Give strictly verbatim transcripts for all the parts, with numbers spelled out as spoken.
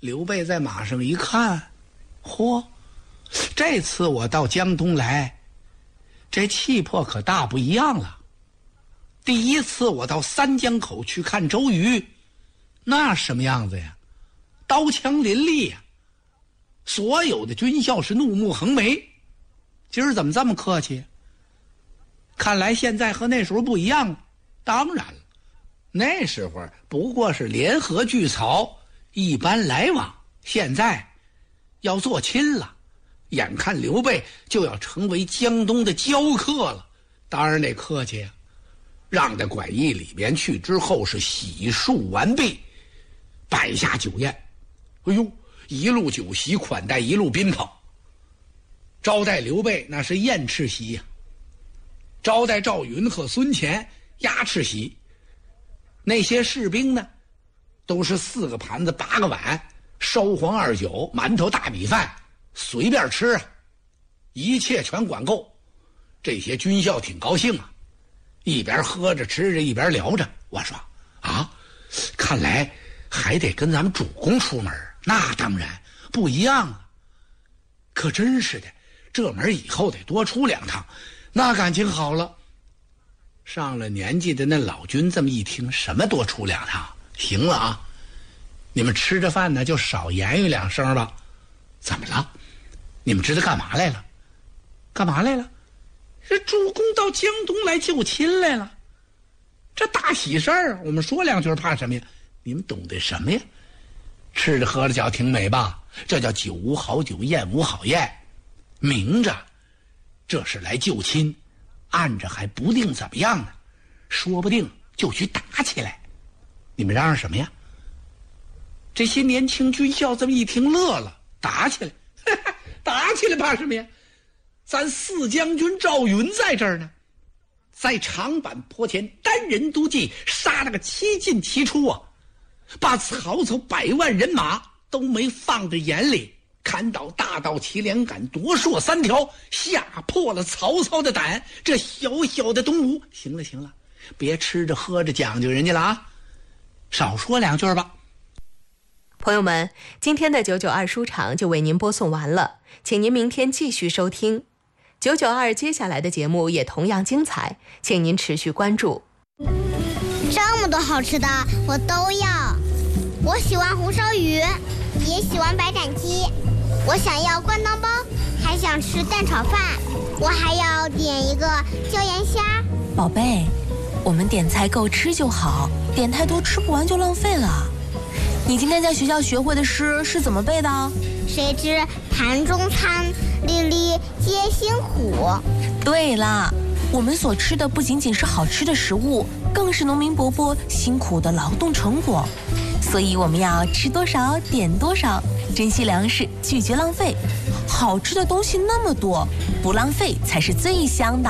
刘备在马上一看，嚯，这次我到江东来，这气魄可大不一样了。第一次我到三江口去看周瑜，那什么样子呀？刀枪林立呀，所有的军校是怒目横眉。今儿怎么这么客气？看来现在和那时候不一样了。当然了，那时候不过是联合聚曹，一般来往，现在要做亲了，眼看刘备就要成为江东的娇客了。当然得客气呀，让到馆驿里边去之后是洗漱完毕，摆下酒宴。哎呦，一路酒席款待一路宾朋。招待刘备那是燕翅席呀、啊，招待赵云和孙乾鸭翅席。那些士兵呢，都是四个盘子八个碗，烧黄二酒，馒头大米饭，随便吃啊，一切全管够。这些军校挺高兴啊，一边喝着吃着一边聊着。我说啊，看来还得跟咱们主公出门，那当然不一样啊。可真是的，这门以后得多出两趟，那感情好了。上了年纪的那老军这么一听，什么多出两趟？行了啊，你们吃着饭呢就少言语两声吧。怎么了？你们知道干嘛来了？干嘛来了？这主公到江东来就亲来了，这大喜事儿，我们说两句怕什么呀？你们懂得什么呀？吃着喝着觉挺美吧？这叫酒无好酒，宴无好宴。明着这是来就亲，暗着还不定怎么样呢，说不定就去打起来。你们嚷嚷什么呀？这些年轻军校这么一听乐了，打起来打起来怕什么呀？咱四将军赵云在这儿呢，在长坂坡前单人独骑，杀了个七进七出啊，把曹操百万人马都没放在眼里，砍倒大道祁连杆，夺槊三条，吓破了曹操的胆。这小小的东吴，行了行了，别吃着喝着讲究人家了啊，少说两句吧。 朋友们，今天的九九二书场就为您播送完了，请您明天继续收听九九二，接下来的节目也同样精彩，请您持续关注。 这么多好吃的我都要，我喜欢红烧鱼，也喜欢白斩鸡，我想要灌汤包，还想吃蛋炒饭，我还要点一个椒盐虾。 宝贝，我们点菜够吃就好，点太多吃不完就浪费了。你今天在学校学会的诗是怎么背的？ 谁知盘中餐，粒粒皆辛苦。 对啦，我们所吃的不仅仅是好吃的食物，更是农民伯伯辛苦的劳动成果。所以我们要吃多少点多少，珍惜粮食，拒绝浪费。好吃的东西那么多，不浪费才是最香的。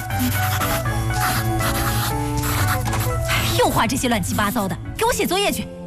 又画这些乱七八糟的，给我写作业去。